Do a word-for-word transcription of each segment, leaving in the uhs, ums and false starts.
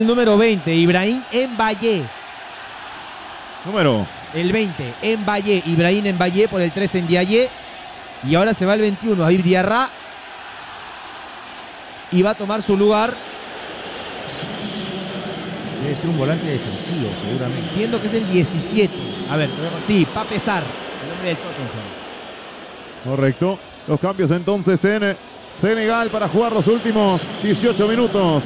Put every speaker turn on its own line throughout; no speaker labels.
El número veinte, Ibrahim Mbaye.
Número.
El veinte, Mbaye. Ibrahim Mbaye por el tres en Ndiaye. Y ahora se va el veintiuno, Habib Diarra. Y va a tomar su lugar.
Debe ser un volante defensivo, seguramente.
Entiendo que es el diecisiete. A ver, sí, Pape Sarr, el hombre del Tottenham.
Correcto. Los cambios entonces en Senegal para jugar los últimos dieciocho minutos.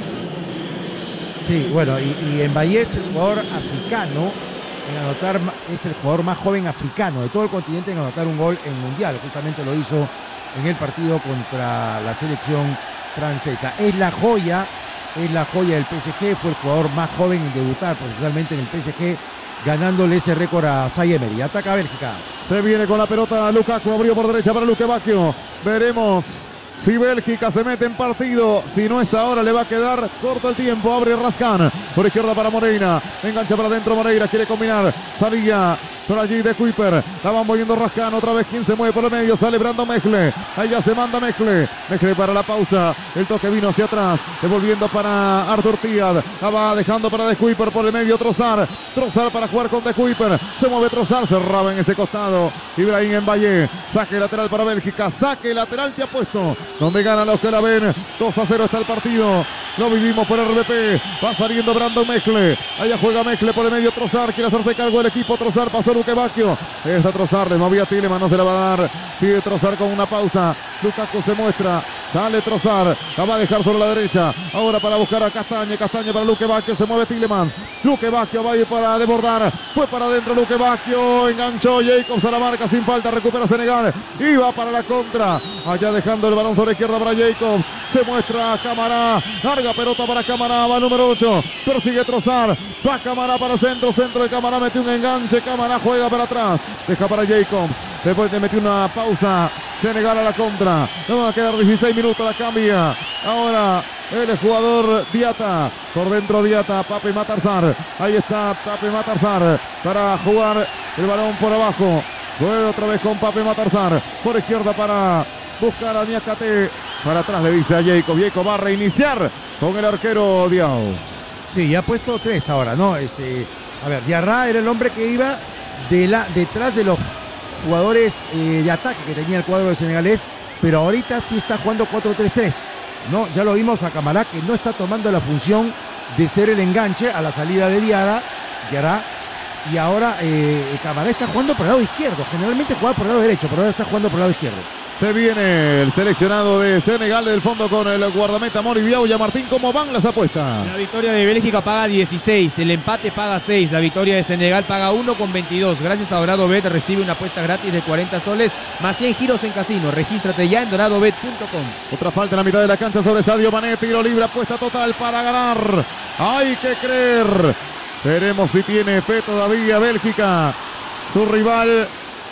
Sí, bueno, y, y Mbaye es el jugador africano en anotar, es el jugador más joven africano de todo el continente en anotar un gol en Mundial. Justamente lo hizo en el partido contra la selección francesa. Es la joya, es la joya del P S G, fue el jugador más joven en debutar profesionalmente en el P S G, ganándole ese récord a Zaïre Emery. Ataca Bélgica.
Se viene con la pelota Lukaku, abrió por derecha para Luque Bacchio. Veremos si Bélgica se mete en partido. Si no es ahora, le va a quedar corto el tiempo. Abre Raskan. Por izquierda para Moreira. Engancha para adentro Moreira. Quiere combinar. Salía por allí de Kuiper. La van moviendo Raskan. Otra vez quien se mueve por el medio. Sale Brandon Mekle. Ahí ya se manda Mekle. Mekle para la pausa. El toque vino hacia atrás. Devolviendo para Arthur Tiad. La va dejando para de Kuiper por el medio. Trossard. Trossard para jugar con de Kuiper. Se mueve Trossard. Cerraba en ese costado. Ibrahim Mbaye. Saque lateral para Bélgica. Saque lateral te ha puesto. Donde ganan los que la ven. dos a cero está el partido. Lo vivimos por R B P. Va saliendo Brandon Mekle. Allá juega Mekle por el medio. Trossard quiere hacerse cargo del equipo. Trossard pasó Luque Bacchio. Está Trossard. Le movía Tielemans. No se la va a dar. Pide Trossard con una pausa. Lukaku se muestra. Sale Trossard. La va a dejar sobre la derecha. Ahora para buscar a Castañe. Castañe para Luque Bacchio. Se mueve Tielemans. Luque Bacchio va a ir para desbordar. Fue para adentro Luque Bacchio. Enganchó Jacobs a la marca sin falta. Recupera Senegal. Y va para la contra. Allá dejando el balón sobre izquierda para Jacobs. Se muestra Camará. Larga pelota para Camará. Va número ocho. Persigue Trossard. Va Camará para centro. Centro de Camará. Mete un enganche. Camará juega para atrás. Deja para Jacobs. Después de meter una pausa. Senegal a la contra. No va a quedar dieciséis minutos. La cambia. Ahora el jugador Diatta. Por dentro Diatta. Pape Matar Sarr. Ahí está Pape Matar Sarr. Para jugar el balón por abajo. Juega otra vez con Pape Matar Sarr. Por izquierda para buscar a Niakate. Para atrás le dice a Jacob. Jacob va a reiniciar con el arquero Diao.
Sí, ya ha puesto tres ahora, ¿no? Este, a ver, Diarra era el hombre que iba de la, detrás de los jugadores eh, de ataque que tenía el cuadro de senegalés, pero ahorita sí está jugando cuatro tres tres, ¿no? Ya lo vimos a Camará que no está tomando la función de ser el enganche a la salida de Diarra, Diarra y ahora eh, Camará está jugando por el lado izquierdo. Generalmente jugaba por el lado derecho, pero ahora está jugando por el lado izquierdo.
Se viene el seleccionado de Senegal del fondo con el guardameta Mori Diao. Ya Martín, ¿cómo van las apuestas?
La victoria de Bélgica paga dieciséis, el empate paga seis, la victoria de Senegal paga uno con veintidós. Gracias a DoradoBet recibe una apuesta gratis de cuarenta soles más cien giros en casino. Regístrate ya en doradobet punto com.
Otra falta en la mitad de la cancha sobre Sadio Mané. Tiro libre, apuesta total para ganar. Hay que creer. Veremos si tiene fe todavía Bélgica. Su rival...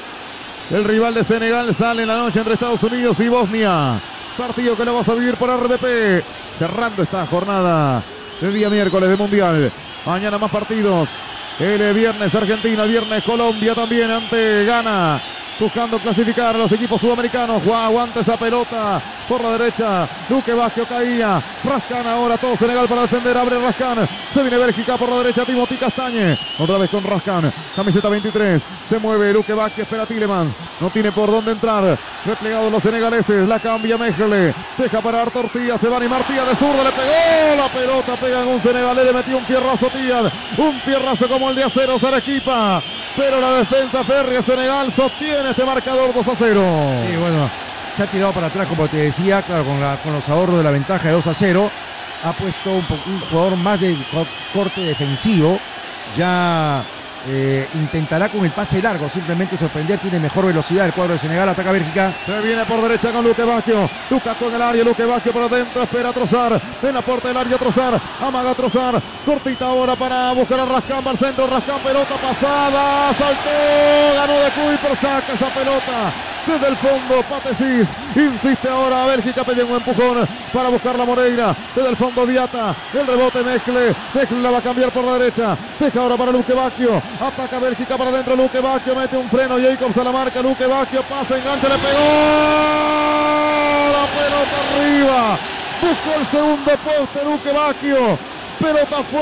El rival de Senegal sale en la noche entre Estados Unidos y Bosnia. Partido que lo vas a vivir por R B P. Cerrando esta jornada del día miércoles de Mundial. Mañana más partidos. El viernes Argentina, el viernes Colombia también ante Ghana. Buscando clasificar a los equipos sudamericanos. Aguanta esa pelota por la derecha. Luque Bacchio caía. Raskan ahora todo Senegal para defender. Abre Raskan. Se viene Bélgica por la derecha. Timothy Castañe. Otra vez con Raskan. Camiseta veintitrés. Se mueve Luque Bacchio. Espera Tielemans. No tiene por dónde entrar. Replegados los senegaleses. La cambia Mekle. Deja para Arthur Tiad. Se va a animar Tiad de zurda. Le pegó la pelota. Pega en un senegalés. Le metió un fierrazo Tiad. Un fierrazo como el de Acero Arequipa. Pero la defensa férrea Senegal sostiene este marcador dos a cero.
Sí, bueno, se ha tirado para atrás, como te decía, claro, con, la, con los ahorros de la ventaja de dos a cero. Ha puesto un, un jugador más de corte defensivo. Ya eh, intentará con el pase largo, simplemente sorprender. Tiene mejor velocidad el cuadro de Senegal. Ataca Bélgica.
Se viene por derecha con Luque Bacchio. Lukaku en el área, Luque Bacchio por adentro. Espera a Trossard. En la puerta del área Trossard. Amaga a Trossard. Cortita ahora para buscar a Raskan. Al centro Raskan. Pelota pasada. Saltó. Ganó de Kuiper. Saca esa pelota desde el fondo. Patesis insiste ahora. Bélgica pedía un empujón para buscar la Moreira. Desde el fondo Diatta. El rebote Mekle. Mekle la va a cambiar por la derecha. Deja ahora para Luque Bacchio. Ataca Bélgica para adentro. Luque Bacchio mete un freno. Jacobs a la marca. Luque Bacchio pasa, engancha, le pegó. La pelota arriba. Buscó el segundo poste Luque Bacchio. Pelota fuera.